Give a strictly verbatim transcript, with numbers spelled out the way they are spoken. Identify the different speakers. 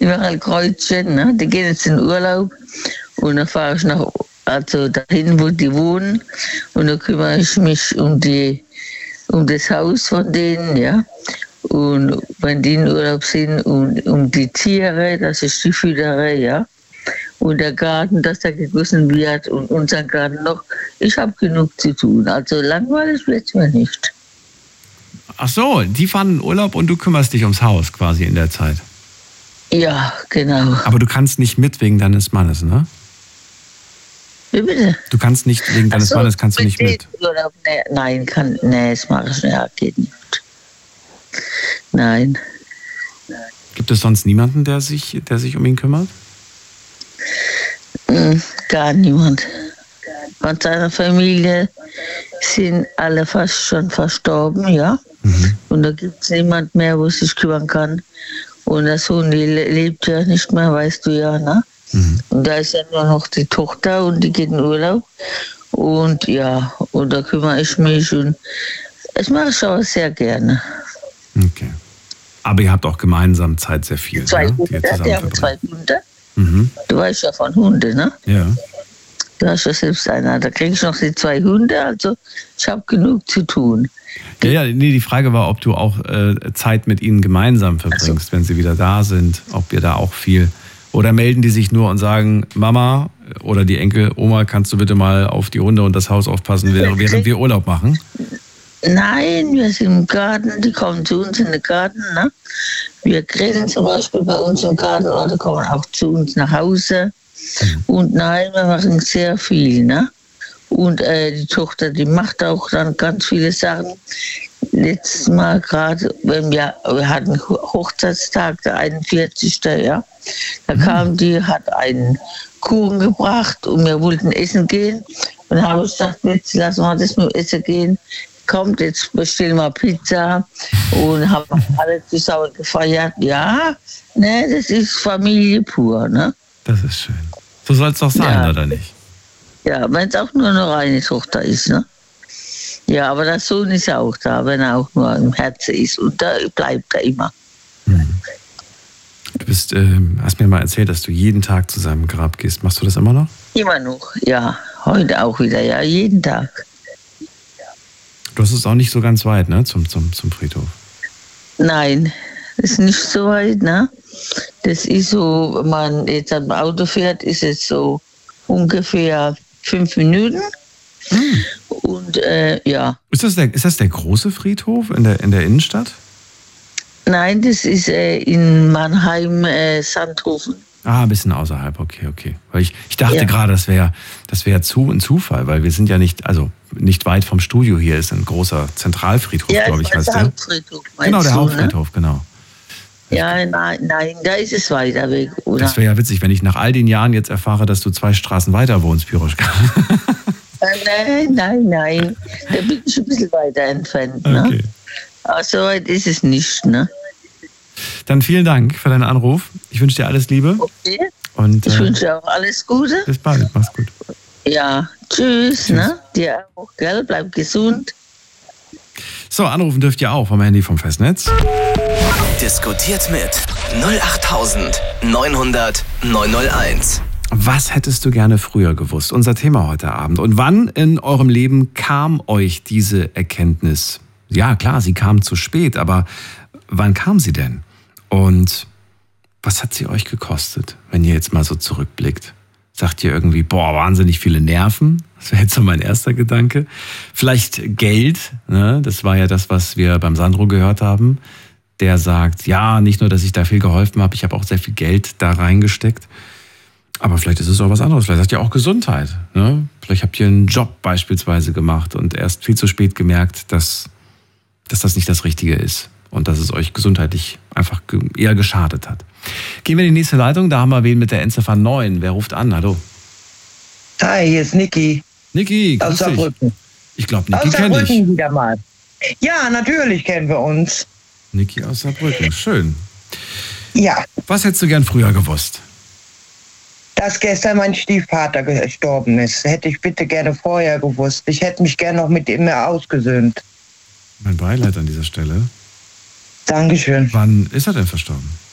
Speaker 1: ich mache ein Kreuzchen, ne? Die gehen jetzt in Urlaub und dann fahre ich nach, also dahin, wo die wohnen und dann kümmere ich mich um die, um das Haus von denen, ja. Und wenn die in Urlaub sind, um, um die Tiere, das ist die Fütterei, ja. Und der Garten, dass der gegossen wird und unseren Garten noch. Ich habe genug zu tun. Also langweilig wird es mir nicht.
Speaker 2: Ach so, die fahren in Urlaub und du kümmerst dich ums Haus quasi in der Zeit.
Speaker 1: Ja, genau.
Speaker 2: Aber du kannst nicht mit wegen deines Mannes, ne?
Speaker 1: Wie bitte?
Speaker 2: Du kannst nicht wegen deines
Speaker 1: so,
Speaker 2: Mannes, kannst du nicht mit.
Speaker 1: Urlaub, nee, nein, kann, nee, das mache ich nicht. Ja, geht nicht. Nein.
Speaker 2: Gibt es sonst niemanden, der sich, der sich um ihn kümmert?
Speaker 1: Gar niemand. Von seiner Familie sind alle fast schon verstorben, ja. Mhm. Und da gibt es niemand mehr, wo sich kümmern kann. Und der Sohn, die lebt ja nicht mehr, weißt du ja, ne? Mhm. Und da ist ja nur noch die Tochter und die geht in Urlaub. Und ja, und da kümmere ich mich und das mache ich auch sehr gerne.
Speaker 2: Okay. Aber ihr habt auch gemeinsam Zeit sehr viel,
Speaker 1: zwei
Speaker 2: ne?
Speaker 1: Hunde, wir haben zwei Hunde.
Speaker 2: Mhm.
Speaker 1: Du weißt ja von Hunden, ne?
Speaker 2: Ja.
Speaker 1: Du hast ja selbst einer. Da kriege ich noch die zwei Hunde, also ich habe genug zu tun.
Speaker 2: Ja, ja, nee, die Frage war, ob du auch äh, Zeit mit ihnen gemeinsam verbringst, so. Wenn sie wieder da sind, ob ihr da auch viel... Oder melden die sich nur und sagen, Mama oder die Enkel, Oma, kannst du bitte mal auf die Hunde und das Haus aufpassen, während wir Urlaub machen?
Speaker 1: Nein, wir sind im Garten, die kommen zu uns in den Garten. Ne? Wir grillen zum Beispiel bei uns im Garten oder kommen auch zu uns nach Hause. Mhm. Und nein, wir machen sehr viel. Ne? Und äh, die Tochter, die macht auch dann ganz viele Sachen. Letztes Mal gerade, wenn wir, wir hatten Hochzeitstag, der einundvierzigste Ja, da mhm. kam die, hat einen Kuchen gebracht und wir wollten essen gehen. Und dann habe ich gesagt, jetzt lassen wir das mit Essen gehen. Kommt, jetzt bestellen wir Pizza und haben alle zusammen gefeiert. Ja, ne, das ist Familie pur, ne?
Speaker 2: Das ist schön. So soll es doch sein, ja. Oder nicht?
Speaker 1: Ja, wenn es auch nur noch eine Tochter ist, ne? Ja, aber der Sohn ist auch da, wenn er auch nur im Herzen ist. Und da bleibt er immer.
Speaker 2: Hm. Du bist, äh, hast mir mal erzählt, dass du jeden Tag zu seinem Grab gehst. Machst du das immer noch?
Speaker 1: Immer noch, ja. Heute auch wieder, ja, jeden Tag.
Speaker 2: Du hast es auch nicht so ganz weit, ne, zum, zum, zum Friedhof?
Speaker 1: Nein, das ist nicht so weit, ne? Das ist so, wenn man jetzt am Auto fährt, ist es so ungefähr fünf Minuten. Hm. Und äh, ja.
Speaker 2: Ist das, der, ist das der große Friedhof in der, in der Innenstadt?
Speaker 1: Nein, das ist äh, in Mannheim, äh, Sandhofen.
Speaker 2: Ah, ein bisschen außerhalb, okay, okay. Weil ich, ich dachte
Speaker 1: ja.
Speaker 2: gerade, das wäre das wär zu ein Zufall, weil wir sind ja nicht, also nicht weit vom Studio hier ist ein großer Zentralfriedhof,
Speaker 1: ja,
Speaker 2: glaube ich, heißt der.
Speaker 1: Hauptfriedhof,
Speaker 2: genau, der
Speaker 1: du,
Speaker 2: Hauptfriedhof,
Speaker 1: ne?
Speaker 2: genau.
Speaker 1: Ja, nein, nein, da ist es weiter weg, oder?
Speaker 2: Das wäre ja witzig, wenn ich nach all den Jahren jetzt erfahre, dass du zwei Straßen weiter wohnst, Piroschka.
Speaker 1: Nein, nein, nein. Da bin ich ein bisschen weiter entfernt. Ne?
Speaker 2: Okay.
Speaker 1: Aber so weit ist es nicht. Ne?
Speaker 2: Dann vielen Dank für deinen Anruf. Ich wünsche dir alles Liebe.
Speaker 1: Okay.
Speaker 2: Und,
Speaker 1: ich
Speaker 2: äh,
Speaker 1: wünsche dir auch alles Gute.
Speaker 2: Bis bald. Mach's gut.
Speaker 1: Ja, tschüss.
Speaker 2: Tschüss.
Speaker 1: Ne? Dir auch, gell? Bleib gesund.
Speaker 2: So, anrufen dürft ihr auch vom Handy vom Festnetz.
Speaker 3: Diskutiert mit null acht neun null null neun null eins.
Speaker 2: Was hättest du gerne früher gewusst? Unser Thema heute Abend. Und wann in eurem Leben kam euch diese Erkenntnis? Ja, klar, sie kam zu spät, aber wann kam sie denn? Und was hat sie euch gekostet, wenn ihr jetzt mal so zurückblickt? Sagt ihr irgendwie, boah, wahnsinnig viele Nerven? Das wäre jetzt so mein erster Gedanke. Vielleicht Geld, ne? Das war ja das, was wir beim Sandro gehört haben. Der sagt, ja, nicht nur, dass ich da viel geholfen habe, ich habe auch sehr viel Geld da reingesteckt. Aber vielleicht ist es auch was anderes. Vielleicht sagt ihr auch Gesundheit. Ne? Vielleicht habt ihr einen Job beispielsweise gemacht und erst viel zu spät gemerkt, dass, dass das nicht das Richtige ist und dass es euch gesundheitlich einfach eher geschadet hat. Gehen wir in die nächste Leitung. Da haben wir wen mit der Endziffer neun. Wer ruft an? Hallo.
Speaker 4: Hi, hier ist Niki.
Speaker 2: Niki, grüß
Speaker 4: aus Saarbrücken.
Speaker 2: dich. Ich glaube, Niki
Speaker 4: aus
Speaker 2: kenne ich.
Speaker 4: Saarbrücken wieder mal. Ja, natürlich kennen wir uns.
Speaker 2: Niki aus Saarbrücken, schön.
Speaker 4: Ja.
Speaker 2: Was hättest du gern früher gewusst?
Speaker 4: Dass gestern mein Stiefvater gestorben ist. Hätte ich bitte gerne vorher gewusst. Ich hätte mich gerne noch mit ihm mehr ausgesöhnt.
Speaker 2: Mein Beileid an dieser Stelle.
Speaker 4: Dankeschön.
Speaker 2: Wann ist er denn verstorben?